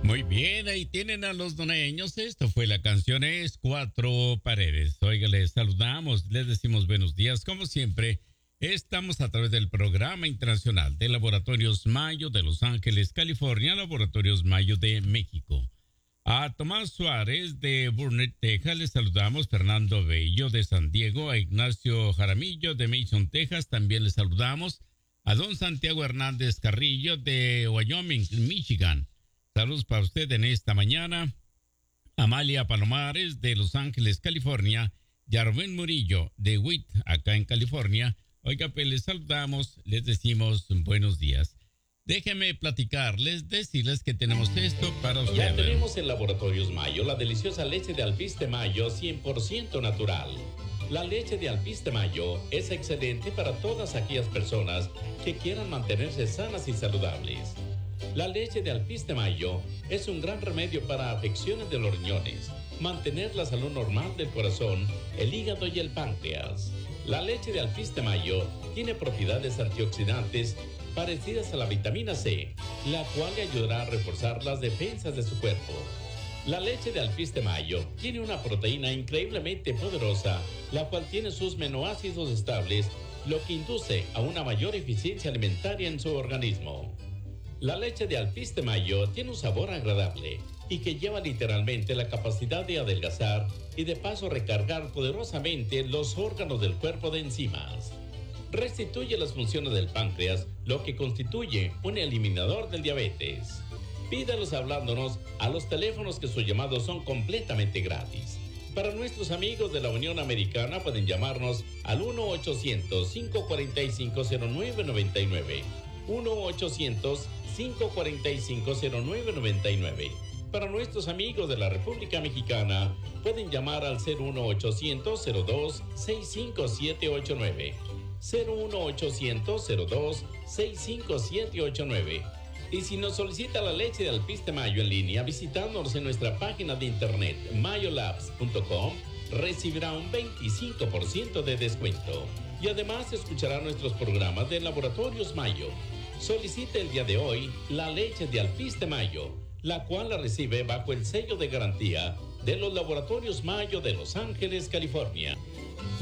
Muy bien, ahí tienen a los doneños. Esto fue la canción Es Cuatro Paredes. Oiga, les saludamos, les decimos buenos días. Como siempre, estamos a través del Programa Internacional de Laboratorios Mayo de Los Ángeles, California, Laboratorios Mayo de México. A Tomás Suárez de Burnett, Texas, les saludamos. Fernando Bello de San Diego, a Ignacio Jaramillo de Mason, Texas, también les saludamos. A don Santiago Hernández Carrillo de Wyoming, Michigan. Saludos para usted en esta mañana. Amalia Palomares de Los Ángeles, California. Y a Rubén Murillo de Witt, acá en California. Oiga, pues les saludamos, les decimos buenos días. Déjenme platicarles, decirles que tenemos esto para ustedes. Ya tenemos en Laboratorios Mayo la deliciosa leche de Alpiste Mayo 100% natural. La leche de Alpiste Mayo es excelente para todas aquellas personas que quieran mantenerse sanas y saludables. La leche de Alpiste Mayo es un gran remedio para afecciones de los riñones, mantener la salud normal del corazón, el hígado y el páncreas. La leche de Alpiste Mayo tiene propiedades antioxidantes parecidas a la vitamina C, la cual le ayudará a reforzar las defensas de su cuerpo. La leche de Alpiste Mayo tiene una proteína increíblemente poderosa, la cual tiene sus aminoácidos estables, lo que induce a una mayor eficiencia alimentaria en su organismo. La leche de Alpiste Mayo tiene un sabor agradable y que lleva literalmente la capacidad de adelgazar y de paso recargar poderosamente los órganos del cuerpo de enzimas. Restituye las funciones del páncreas, lo que constituye un eliminador del diabetes. Pídalos hablándonos a los teléfonos que sus llamados son completamente gratis. Para nuestros amigos de la Unión Americana pueden llamarnos al 1-800-545-0999. 1-800-545-0999. Para nuestros amigos de la República Mexicana pueden llamar al 01800-02-65789. 01800-02-65789. Y si nos solicita la leche de Alpiste Mayo en línea visitándonos en nuestra página de internet mayolabs.com, recibirá un 25% de descuento. Y además escuchará nuestros programas de Laboratorios Mayo. Solicite el día de hoy la leche de Alpiste Mayo, la cual la recibe bajo el sello de garantía de los Laboratorios Mayo de Los Ángeles, California.